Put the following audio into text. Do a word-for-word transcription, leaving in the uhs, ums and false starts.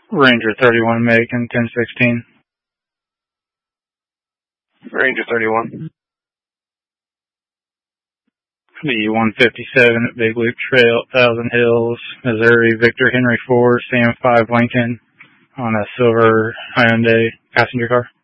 Ranger thirty-one Macon, ten sixteen. Ranger thirty-one. The one fifty-seven at Big Loop Trail, Thousand Hills, Missouri, Victor Henry four, Sam five Lincoln on a silver Hyundai passenger car.